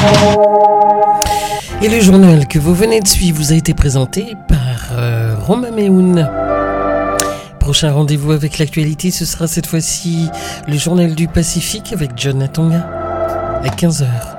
Et le journal que vous venez de suivre vous a été présenté par Romain Méhoun. Prochain rendez-vous avec l'actualité, ce sera cette fois-ci le journal du Pacifique avec John Atonga à 15h.